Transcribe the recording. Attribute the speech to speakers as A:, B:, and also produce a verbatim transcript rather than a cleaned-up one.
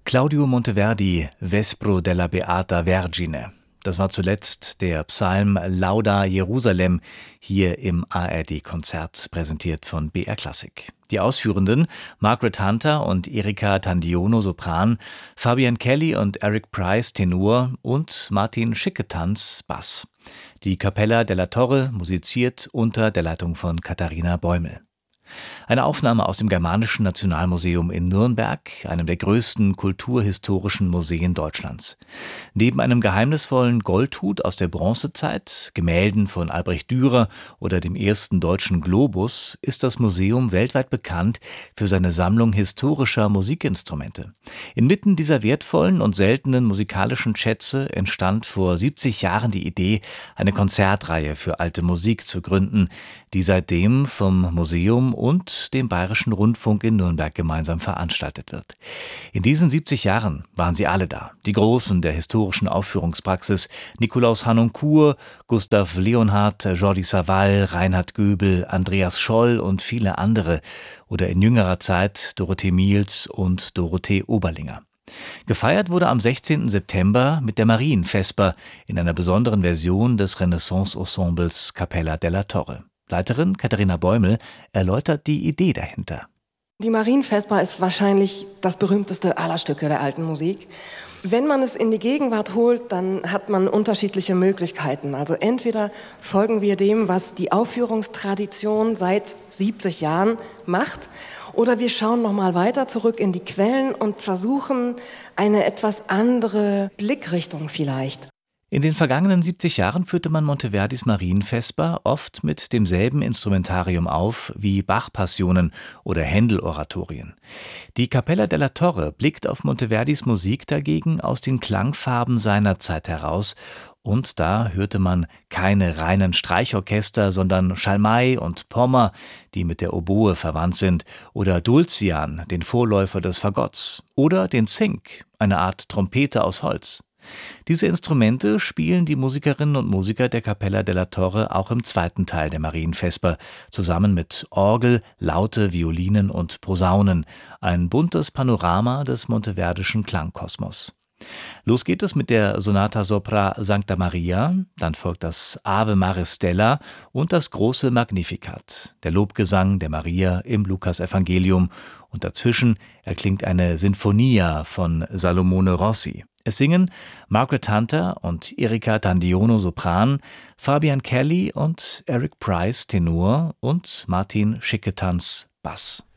A: Claudio Monteverdi, Vespro della Beata Vergine. Das war zuletzt der Psalm Lauda Jerusalem hier im A R D-Konzert, präsentiert von B R Klassik. Die Ausführenden Margaret Hunter und Erika Tandiono Sopran, Fabian Kelly und Eric Price Tenor und Martin Schicketanz Bass. Die Capella della Torre musiziert unter der Leitung von Katharina Bäumel. Eine Aufnahme aus dem Germanischen Nationalmuseum in Nürnberg, einem der größten kulturhistorischen Museen Deutschlands. Neben einem geheimnisvollen Goldhut aus der Bronzezeit, Gemälden von Albrecht Dürer oder dem ersten deutschen Globus ist das Museum weltweit bekannt für seine Sammlung historischer Musikinstrumente. Inmitten dieser wertvollen und seltenen musikalischen Schätze entstand vor siebzig Jahren die Idee, eine Konzertreihe für alte Musik zu gründen, die seitdem vom Museum und dem Bayerischen Rundfunk in Nürnberg gemeinsam veranstaltet wird. In diesen siebzig Jahren waren sie alle da, die Großen der historischen Aufführungspraxis, Nikolaus Harnoncourt, Gustav Leonhardt, Jordi Savall, Reinhard Göbel, Andreas Scholl und viele andere oder in jüngerer Zeit Dorothee Miels und Dorothee Oberlinger. Gefeiert wurde am sechzehnten September mit der Marienvesper in einer besonderen Version des Renaissance-Ensembles Capella della Torre. Leiterin Katharina Bäumel erläutert die Idee dahinter.
B: Die Marienvesper ist wahrscheinlich das berühmteste aller Stücke der alten Musik. Wenn man es in die Gegenwart holt, dann hat man unterschiedliche Möglichkeiten. Also entweder folgen wir dem, was die Aufführungstradition seit siebzig Jahren macht, oder wir schauen noch mal weiter zurück in die Quellen und versuchen eine etwas andere Blickrichtung vielleicht.
A: In den vergangenen siebzig Jahren führte man Monteverdis Marienvesper oft mit demselben Instrumentarium auf wie Bach-Passionen oder Händel-Oratorien. Die Capella della Torre blickt auf Monteverdis Musik dagegen aus den Klangfarben seiner Zeit heraus, und da hörte man keine reinen Streichorchester, sondern Schalmei und Pommer, die mit der Oboe verwandt sind, oder Dulcian, den Vorläufer des Fagotts, oder den Zink, eine Art Trompete aus Holz. Diese Instrumente spielen die Musikerinnen und Musiker der Capella della Torre auch im zweiten Teil der Marienvesper, zusammen mit Orgel, Laute, Violinen und Posaunen, ein buntes Panorama des monteverdischen Klangkosmos. Los geht es mit der Sonata Sopra Sancta Maria, dann folgt das Ave Maris Stella und das große Magnificat, der Lobgesang der Maria im Lukasevangelium, und dazwischen erklingt eine Sinfonia von Salomone Rossi. Es singen Margaret Hunter und Erika Tandiono Sopran, Fabian Kelly und Eric Price Tenor und Martin Schicketanz Bass.